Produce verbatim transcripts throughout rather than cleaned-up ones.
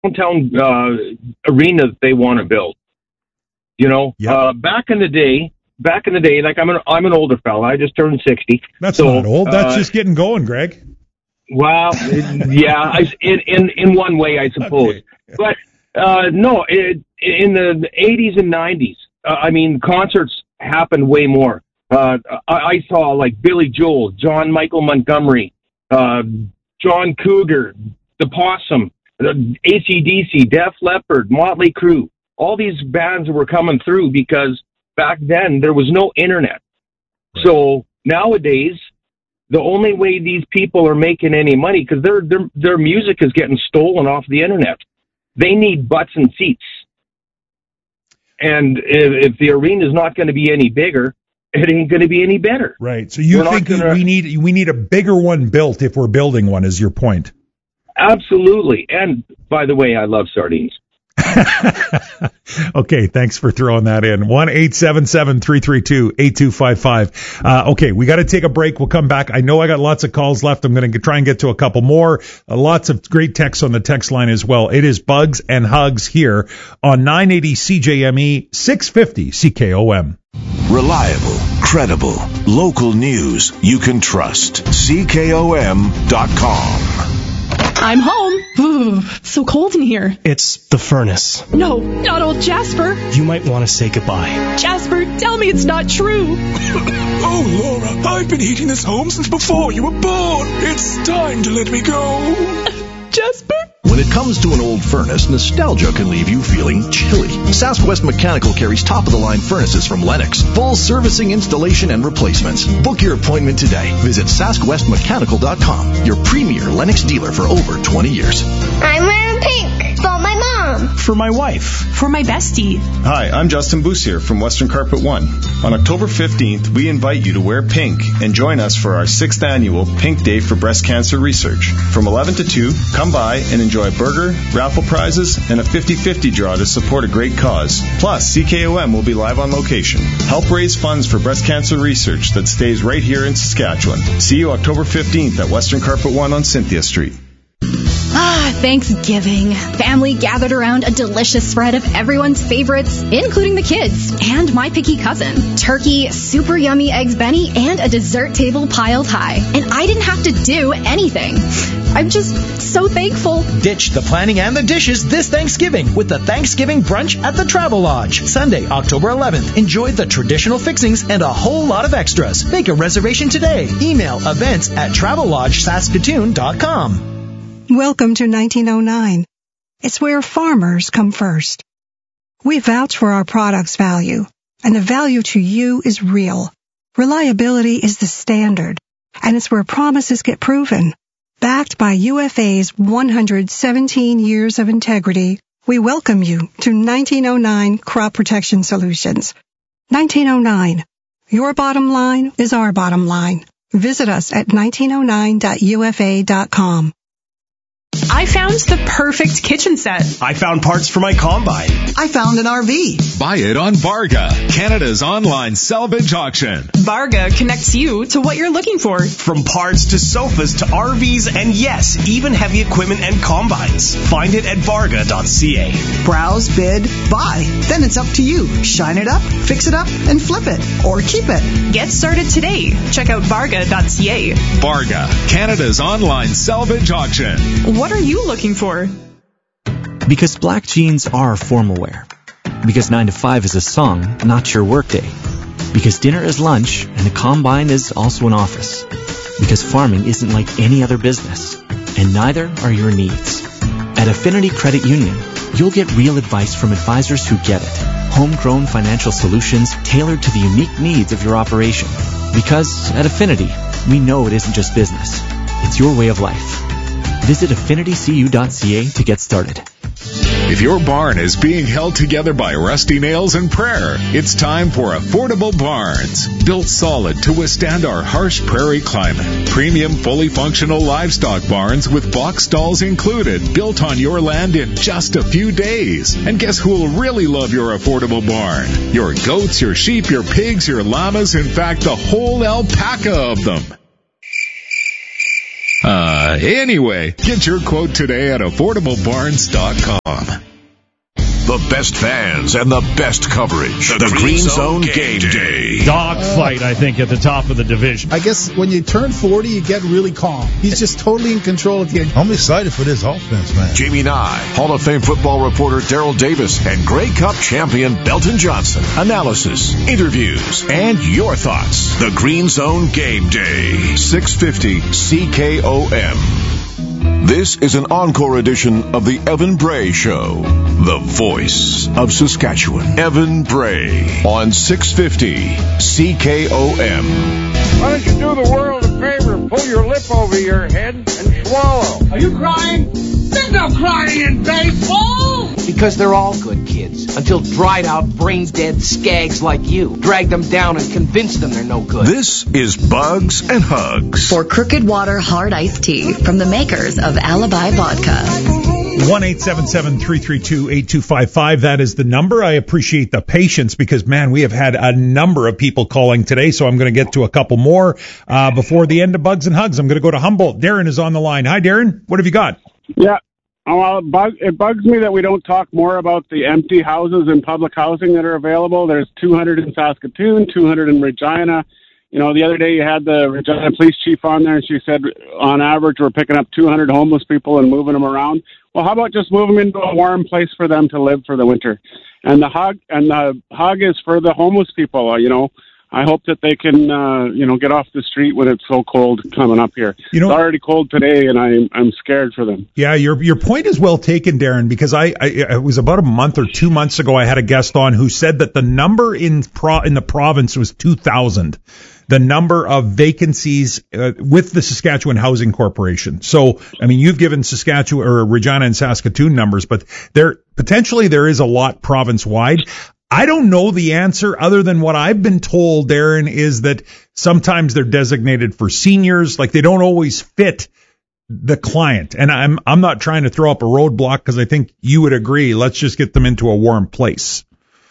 downtown uh, arena that they want to build. You know, yep. uh, back in the day, back in the day, like I'm an I'm an older fella. I just turned sixty. That's so, not old. That's uh, just getting going, Greg. Well, yeah, I, in, in in one way, I suppose. Okay. But uh, no, it, in the eighties and nineties, uh, I mean, concerts happened way more. Uh, I, I saw like Billy Joel, John Michael Montgomery, uh, John Cougar, The Possum, A C D C, Def Leppard, Motley Crue. All these bands were coming through because back then there was no internet. Right. So nowadays, the only way these people are making any money, because their, their their music is getting stolen off the internet. They need butts and seats. And if, if the arena is not going to be any bigger, it ain't going to be any better. Right. So you we're think gonna... we need we need a bigger one built if we're building one, is your point? Absolutely. And by the way, I love sardines. Okay, thanks for throwing that in. one eight seven seven, three three two, eight two five five. Uh, okay, we got to take a break. We'll come back. I know I got lots of calls left. I'm going to try and get to a couple more. Uh, lots of great texts on the text line as well. It is Bugs and Hugs here on nine eighty C J M E, six fifty C K O M. Reliable, credible, local news you can trust. C K O M dot com. I'm home. Ooh, so cold in here. It's the furnace. No, not old Jasper. You might want to say goodbye. Jasper, tell me it's not true. Oh, Laura, I've been heating this home since before you were born. It's time to let me go. Jasper? When it comes to an old furnace, nostalgia can leave you feeling chilly. Sask West Mechanical carries top-of-the-line furnaces from Lennox. Full servicing, installation, and replacements. Book your appointment today. Visit sask west mechanical dot com, your premier Lennox dealer for over twenty years. I'm wearing pink for my mom. For my wife. For my bestie. Hi, I'm Justin Boussier from Western Carpet One. On October fifteenth, we invite you to wear pink and join us for our sixth annual Pink Day for Breast Cancer Research. From eleven to two, come by and enjoy a burger, raffle prizes, and a fifty-fifty draw to support a great cause. Plus, C K O M will be live on location. Help raise funds for breast cancer research that stays right here in Saskatchewan. See you October fifteenth at Western Carpet One on Cynthia Street. Ah, Thanksgiving. Family gathered around a delicious spread of everyone's favorites, including the kids and my picky cousin. Turkey, super yummy eggs Benny, and a dessert table piled high. And I didn't have to do anything. I'm just so thankful. Ditch the planning and the dishes this Thanksgiving with the Thanksgiving Brunch at the Travel Lodge. Sunday, October eleventh. Enjoy the traditional fixings and a whole lot of extras. Make a reservation today. Email events at travel lodge saskatoon dot com. Welcome to nineteen oh nine. It's where farmers come first. We vouch for our product's value, and the value to you is real. Reliability is the standard, and it's where promises get proven. Backed by U F A's one hundred seventeen years of integrity, we welcome you to nineteen oh nine Crop Protection Solutions. nineteen oh nine. Your bottom line is our bottom line. Visit us at nineteen oh nine dot U F A dot com. I found the perfect kitchen set. I found parts for my combine. I found an R V. Buy it on Varga, Canada's online salvage auction. Varga connects you to what you're looking for. From parts to sofas to R Vs and yes, even heavy equipment and combines. Find it at varga dot c a. Browse, bid, buy. Then it's up to you. Shine it up, fix it up, and flip it. Or keep it. Get started today. Check out varga dot c a. Varga, Canada's online salvage auction. What are you looking for? Because black jeans are formal wear. Because nine to five is a song, not your workday. Because dinner is lunch and the combine is also an office. Because farming isn't like any other business. And neither are your needs. At Affinity Credit Union, you'll get real advice from advisors who get it. Homegrown financial solutions tailored to the unique needs of your operation. Because at Affinity, we know it isn't just business. It's your way of life. Visit affinity c u dot c a to get started. If your barn is being held together by rusty nails and prayer, it's time for Affordable Barns. Built solid to withstand our harsh prairie climate. Premium, fully functional livestock barns with box stalls included, built on your land in just a few days. And guess who will really love your affordable barn? Your goats, your sheep, your pigs, your llamas, in fact, the whole alpaca of them. Uh, Uh, anyway, get your quote today at affordable barns dot com. The best fans and the best coverage. The, the Green, Green Zone, Zone Game Day. Day. Dogfight, I think, at the top of the division. I guess when you turn forty, you get really calm. He's just totally in control of the game. I'm excited for this offense, man. Jamie Nye, Hall of Fame football reporter Daryl Davis, and Grey Cup champion Belton Johnson. Analysis, interviews, and your thoughts. The Green Zone Game Day. six fifty C K O M. This is an encore edition of the Evan Bray Show, the voice of Saskatchewan. Evan Bray on six fifty C K O M. Why don't you do the world a favor and pull your lip over your head and swallow? Are you crying? There's no crying in baseball! Because they're all good kids, until dried-out, brain-dead skags like you drag them down and convince them they're no good. This is Bugs and Hugs. For Crooked Water Hard Iced Tea from the makers of Alibi Vodka. one eight seven seven, three three two, eight two five five. That is the number. I appreciate the patience because, man, we have had a number of people calling today, so I'm going to get to a couple more uh, before the end of Bugs and Hugs. I'm going to go to Humboldt. Darren is on the line. Hi, Darren. What have you got? Yeah. Well, it, bug, it bugs me that we don't talk more about the empty houses in public housing that are available. There's two hundred in Saskatoon, two hundred in Regina. You know, the other day you had the Regina police chief on there, and she said, on average, we're picking up two hundred homeless people and moving them around. Well, how about just move them into a warm place for them to live for the winter? And the hug, and the hug is for the homeless people. You know, I hope that they can, uh, you know, get off the street when it's so cold coming up here. You know, it's already cold today, and I'm I'm scared for them. Yeah, your your point is well taken, Darren. Because I, I it was about a month or two months ago, I had a guest on who said that the number in pro in the province was two thousand. The number of vacancies uh, with the Saskatchewan Housing Corporation. So, I mean, you've given Saskatchewan or Regina and Saskatoon numbers, but there potentially there is a lot province wide. I don't know the answer other than what I've been told, Darren, is that sometimes they're designated for seniors, like they don't always fit the client. And I'm I'm not trying to throw up a roadblock because I think you would agree. Let's just get them into a warm place.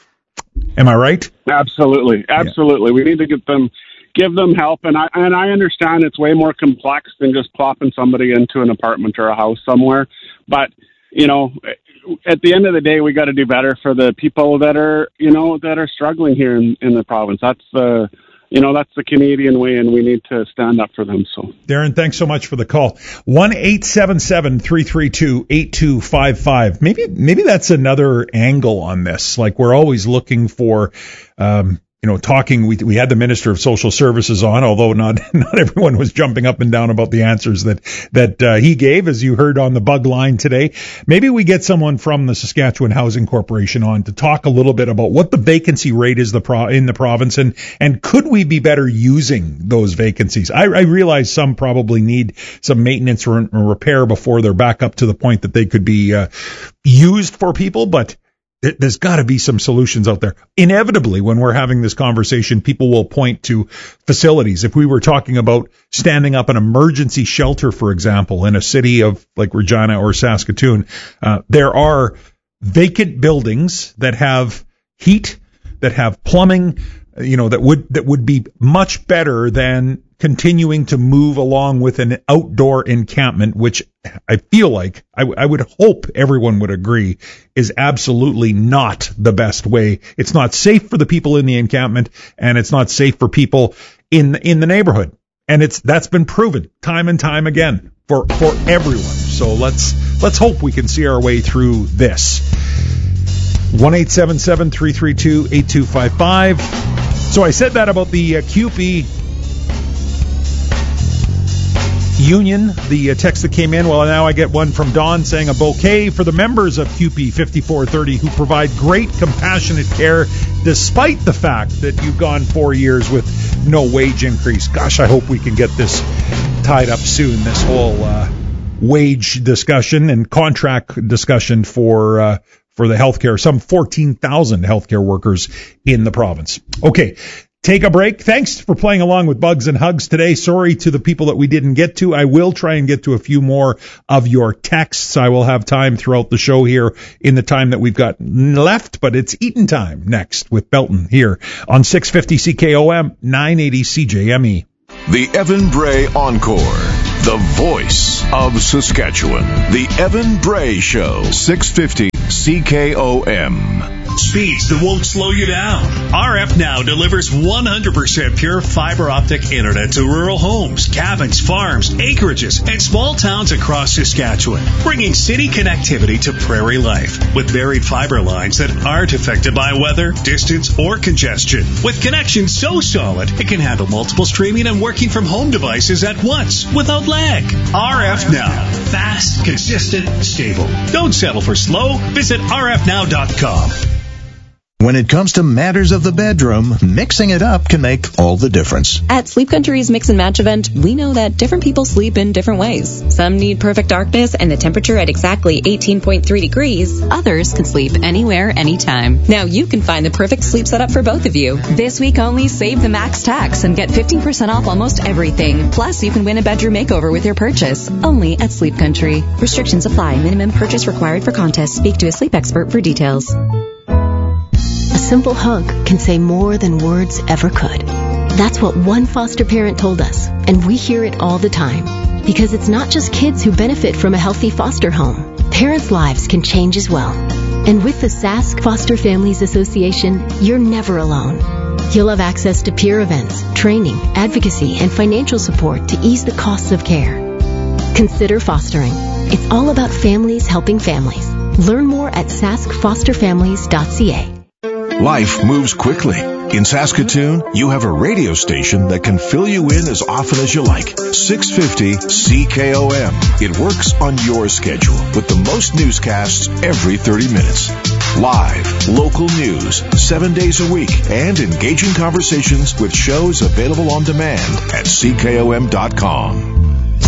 Am I right? Absolutely, absolutely. Yeah. We need to get them. Give them help, and I and I understand it's way more complex than just plopping somebody into an apartment or a house somewhere. But you know, at the end of the day, we got to do better for the people that are you know that are struggling here in, in the province. That's the you know that's the Canadian way, and we need to stand up for them. So, Darren, thanks so much for the call. One eight seven seven three three two eight two five five. Maybe maybe that's another angle on this. Like we're always looking for. Um, You know, talking, we we had the Minister of Social Services on, although not not everyone was jumping up and down about the answers that that uh, he gave, as you heard on the bug line today. Maybe we get someone from the Saskatchewan Housing Corporation on to talk a little bit about what the vacancy rate is the pro- in the province, and and could we be better using those vacancies? I, I realize some probably need some maintenance or, or repair before they're back up to the point that they could be uh, used for people, but there's got to be some solutions out there. Inevitably, when we're having this conversation, people will point to facilities. If we were talking about standing up an emergency shelter, for example, in a city of like Regina or Saskatoon, uh, there are vacant buildings that have heat, that have plumbing, you know, that would that would be much better than continuing to move along with an outdoor encampment, which I feel like I, w- I would hope everyone would agree is absolutely not the best way. It's not safe for the people in the encampment, and it's not safe for people in in the neighborhood. And it's that's been proven time and time again for for everyone. So let's let's hope we can see our way through this. one eight seven seven three three two eight two five five. So I said that about the uh, C U P E union, the uh, text that came in. Well, now I get one from Don saying a bouquet for the members of C U P E fifty-four thirty who provide great compassionate care despite the fact that you've gone four years with no wage increase. Gosh, I hope we can get this tied up soon, this whole uh, wage discussion and contract discussion for uh, for the healthcare, some fourteen thousand healthcare workers in the province. Okay. Take a break. Thanks for playing along with Bugs and Hugs today. Sorry to the people that we didn't get to. I will try and get to a few more of your texts. I will have time throughout the show here in the time that we've got left, but it's eating time next with Belton here on six fifty C K O M, nine eighty C J M E. The Evan Bray Encore. the voice of Saskatchewan. The Evan Bray Show, six fifty C K O M. Speeds that won't slow you down. R F Now delivers one hundred percent pure fiber optic internet to rural homes, cabins, farms, acreages, and small towns across Saskatchewan, bringing city connectivity to prairie life with buried fiber lines that aren't affected by weather, distance, or congestion. With connections so solid, it can handle multiple streaming and working from home devices at once without lag. R F Now. Fast, consistent, stable. Don't settle for slow. Visit R F now dot com. When it comes to matters of the bedroom, mixing it up can make all the difference. At Sleep Country's Mix and Match event, we know that different people sleep in different ways. Some need perfect darkness and the temperature at exactly eighteen point three degrees. Others can sleep anywhere, anytime. Now you can find the perfect sleep setup for both of you. This week only, save the max tax and get fifteen percent off almost everything. Plus, you can win a bedroom makeover with your purchase. Only at Sleep Country. Restrictions apply. Minimum purchase required for contest. Speak to a sleep expert for details. A simple hug can say more than words ever could. That's what one foster parent told us, and we hear it all the time. Because it's not just kids who benefit from a healthy foster home. Parents' lives can change as well. And with the Sask Foster Families Association, you're never alone. You'll have access to peer events, training, advocacy, and financial support to ease the costs of care. Consider fostering. It's all about families helping families. Learn more at sask foster families dot c a. Life moves quickly. In Saskatoon, you have a radio station that can fill you in as often as you like. six fifty C K O M. It works on your schedule with the most newscasts every thirty minutes. Live, local news, seven days a week, and engaging conversations with shows available on demand at C K O M dot com.